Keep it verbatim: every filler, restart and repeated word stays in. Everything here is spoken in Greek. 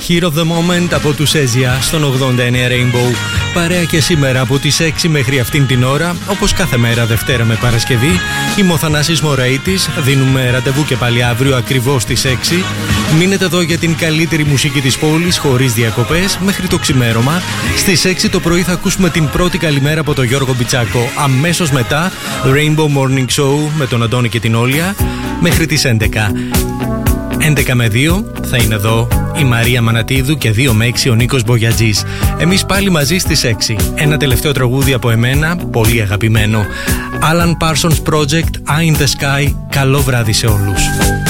Hero of the Moment από τους Έζια στον ογδόντα εννέα Rainbow. Παρέα και σήμερα από τις έξι μέχρι αυτήν την ώρα, όπως κάθε μέρα Δευτέρα με Παρασκευή. Είμαι ο Θανάσης Μωραΐτης, δίνουμε ραντεβού και πάλι αύριο ακριβώς στις έξι. Μείνετε εδώ για την καλύτερη μουσική της πόλης, χωρίς διακοπές, μέχρι το ξημέρωμα. Στις έξι το πρωί θα ακούσουμε την πρώτη καλημέρα από τον Γιώργο Μπιτσάκο. Αμέσως μετά Rainbow Morning Show με τον Αντώνη και την Όλια μέχρι τις έντεκα. έντεκα με δύο θα είναι εδώ η Μαρία Μανατίδου και δύο με έξι ο Νίκος Μπογιατζής. Εμείς πάλι μαζί στις έξι. Ένα τελευταίο τραγούδι από εμένα, πολύ αγαπημένο. Alan Parsons Project, Eye in the Sky. Καλό βράδυ σε όλους.